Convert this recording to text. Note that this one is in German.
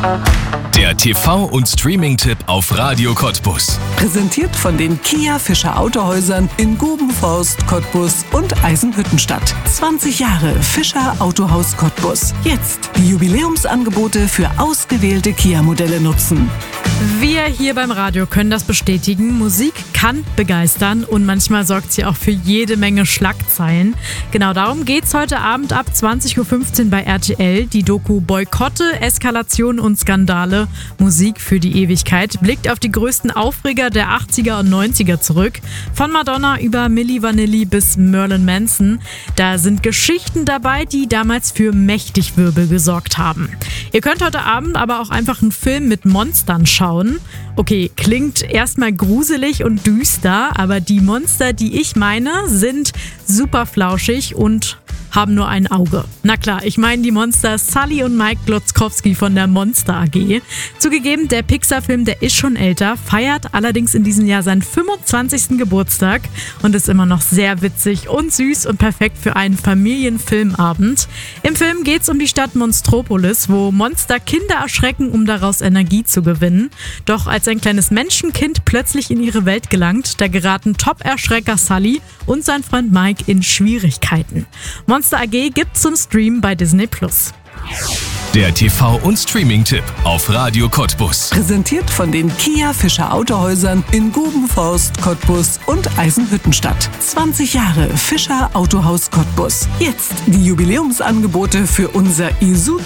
Der TV- und Streaming-Tipp auf Radio Cottbus. Präsentiert von den Kia Fischer Autohäusern in Gubenforst, Cottbus und Eisenhüttenstadt. 20 Jahre Fischer Autohaus Cottbus. Jetzt die Jubiläumsangebote für ausgewählte Kia-Modelle nutzen. Wir hier beim Radio können das bestätigen. Musik kann begeistern und manchmal sorgt sie auch für jede Menge Schlagzeilen. Genau darum geht's heute Abend ab 20.15 Uhr bei RTL. Die Doku Boykotte, Eskalation und Skandale. Musik für die Ewigkeit blickt auf die größten Aufreger der 80er und 90er zurück. Von Madonna über Milli Vanilli bis Marilyn Manson. Da sind Geschichten dabei, die damals für mächtig Wirbel gesorgt haben. Ihr könnt heute Abend aber auch einfach einen Film mit Monstern schauen. Okay, klingt erstmal gruselig und düster, aber die Monster, die ich meine, sind super flauschig und haben nur ein Auge. Na klar, ich meine die Monster Sully und Mike Glotzkowski von der Monster AG. Zugegeben, der Pixar-Film, der ist schon älter, feiert allerdings in diesem Jahr seinen 25. Geburtstag und ist immer noch sehr witzig und süß und perfekt für einen Familienfilmabend. Im Film geht es um die Stadt Monstropolis, wo Monster Kinder erschrecken, um daraus Energie zu gewinnen. Doch als ein kleines Menschenkind plötzlich in ihre Welt gelangt, da geraten Top-Erschrecker Sully und sein Freund Mike in Schwierigkeiten. Monster AG gibt's zum Stream bei Disney+. Der TV- und Streaming-Tipp auf Radio Cottbus. Präsentiert von den Kia Fischer Autohäusern in Gubenforst, Cottbus und Eisenhüttenstadt. 20 Jahre Fischer Autohaus Cottbus. Jetzt die Jubiläumsangebote für unser Isuzu